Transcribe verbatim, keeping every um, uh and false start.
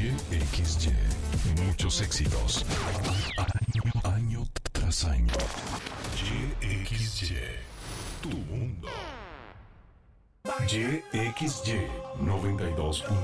Y X Y. Muchos éxitos. Año, año tras año. Y X Y. Tu mundo. Y X Y noventa y dos punto